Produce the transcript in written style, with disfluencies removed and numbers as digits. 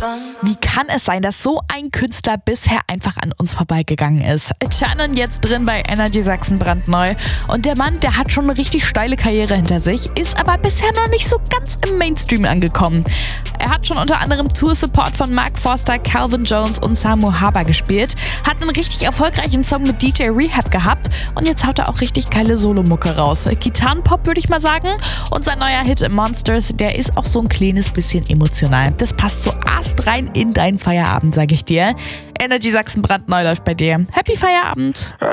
Wie kann es sein, dass so ein Künstler bisher einfach an uns vorbeigegangen ist? Shannon jetzt drin bei Energy Sachsen brandneu. Und der Mann, der hat schon eine richtig steile Karriere hinter sich, ist aber bisher noch nicht so ganz im Mainstream angekommen. Er hat schon unter anderem Tour-Support von Mark Forster, Calvin Jones und Samu Haber gespielt, hat einen richtig erfolgreichen Song mit DJ Rehab gehabt und jetzt haut er auch richtig geile Solomucke raus. Gitarrenpop würde ich mal sagen, und sein neuer Hit Monsters, der ist auch so ein kleines bisschen emotional. Das passt so astrein in deinen Feierabend, sag ich dir. Energy Sachsen brandneu läuft bei dir. Happy Feierabend!